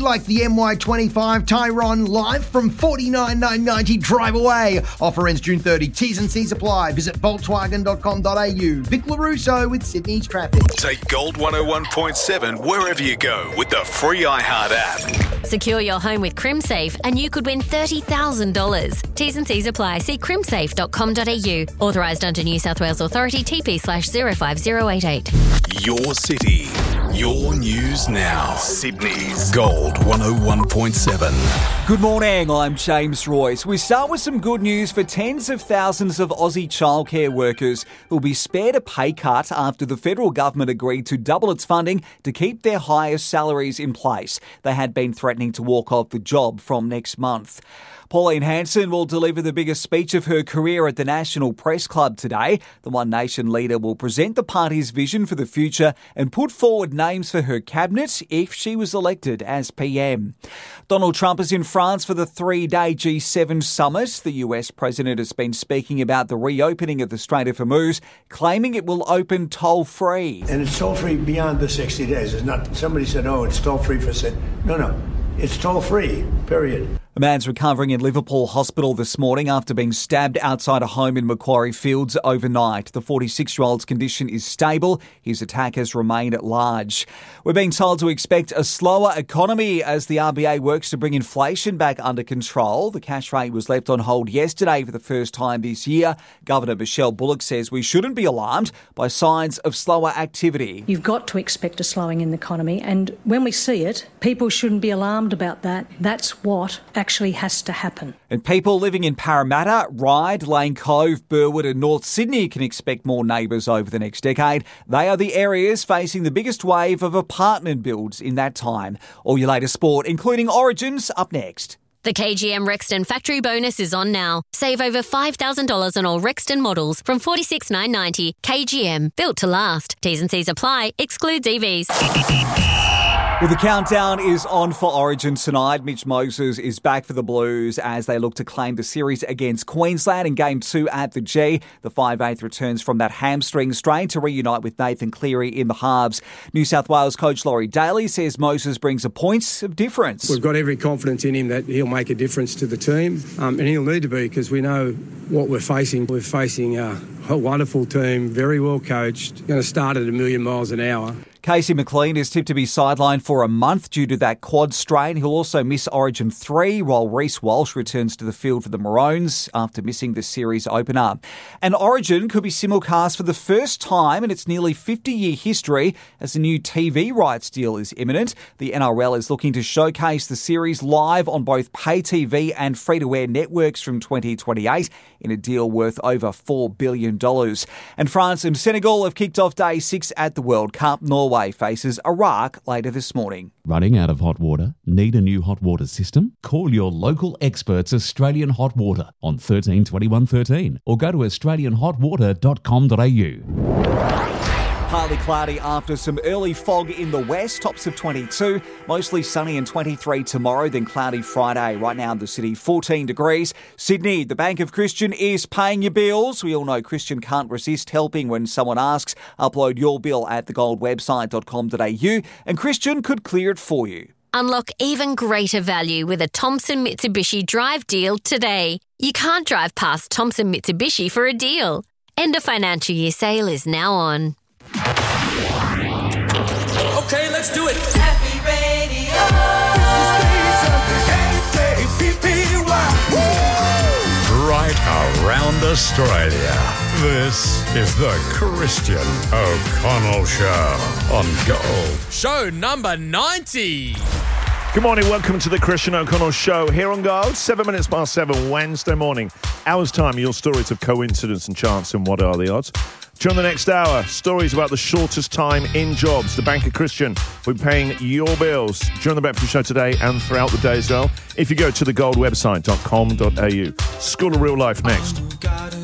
like the MY25 Tyron live from $49,990 drive away. Offer ends June 30. T's and C's apply. Visit Volkswagen.com.au. Vic LaRusso with Sydney's traffic. Take Gold 101.7 wherever you go with the free iHeart app. Secure your home with CrimSafe and you could win $30,000. T's and C's apply. See crimsafe.com.au. Authorised under New South Wales Authority TP/05088. Your city, your news now. Sydney's Gold 101.7. Good morning, I'm James Royce. We start with some good news for tens of thousands of Aussie childcare workers who'll be spared a pay cut after the federal government agreed to double its funding to keep their highest salaries in place. They had been threatening to walk off the job from next month. Pauline Hanson will deliver the biggest speech of her career at the National Press Club today. The One Nation leader will present the party's vision for the future and put forward names for her cabinet if she was elected as PM. Donald Trump is in France for the 3-day G7 summit. The US president has been speaking about the reopening of the Strait of Hormuz, claiming it will open toll-free. And it's toll-free beyond the 60 days. It's not, somebody said, oh, it's toll-free for... No. It's toll-free, period. A man's recovering in Liverpool Hospital this morning after being stabbed outside a home in Macquarie Fields overnight. The 46-year-old's condition is stable. His attack has remained at large. We're being told to expect a slower economy as the RBA works to bring inflation back under control. The cash rate was left on hold yesterday for the first time this year. Governor Michelle Bullock says we shouldn't be alarmed by signs of slower activity. You've got to expect a slowing in the economy, and when we see it, people shouldn't be alarmed about that. That's what actually has to happen. And people living in Parramatta, Ryde, Lane Cove, Burwood and North Sydney can expect more neighbours over the next decade. They are the areas facing the biggest wave of apartment builds in that time. All your latest sport, including Origins, up next. The KGM Rexton factory bonus is on now. Save over $5,000 on all Rexton models from $46,990. KGM, built to last. T's and C's apply. Excludes EVs. Well, the countdown is on for Origin tonight. Mitch Moses is back for the Blues as they look to claim the series against Queensland in Game 2 at the G. The 5'8" returns from that hamstring strain to reunite with Nathan Cleary in the halves. New South Wales coach Laurie Daly says Moses brings a point of difference. We've got every confidence in him that he'll make a difference to the team, and he'll need to be because we know what we're facing. We're facing a wonderful team, very well coached, going to start at 1,000,000 miles an hour. Casey McLean is tipped to be sidelined for a month due to that quad strain. He'll also miss Origin 3, while Reece Walsh returns to the field for the Maroons after missing the series opener. And Origin could be simulcast for the first time in its nearly 50-year history as a new TV rights deal is imminent. The NRL is looking to showcase the series live on both pay TV and free-to-air networks from 2028 in a deal worth over $4 billion. And France and Senegal have kicked off day 6 at the World Cup. Norway faces Iraq later this morning. Running out of hot water? Need a new hot water system? Call your local experts Australian Hot Water on 13 21 13 or go to australianhotwater.com.au. Partly cloudy after some early fog in the west, tops of 22. Mostly sunny and 23 tomorrow, then cloudy Friday. Right now in the city, 14 degrees. Sydney, the Bank of Christian is paying your bills. We all know Christian can't resist helping when someone asks. Upload your bill at thegoldwebsite.com.au and Christian could clear it for you. Unlock even greater value with a Thompson Mitsubishi Drive deal today. You can't drive past Thompson Mitsubishi for a deal. End of financial year sale is now on. Okay, let's do it. Happy Radio. Right around Australia. This is the Christian O'Connell Show on Gold. Show number 90. Good morning, welcome to the Christian O'Connell Show here on Gold. 7 minutes past 7, Wednesday morning. Hour's time, your stories of coincidence and chance and what are the odds. During the next hour, stories about the shortest time in jobs. The Bank of Christian will be paying your bills during the breakfast show today and throughout the day as well. If you go to thegoldwebsite.com.au. School of Real Life next.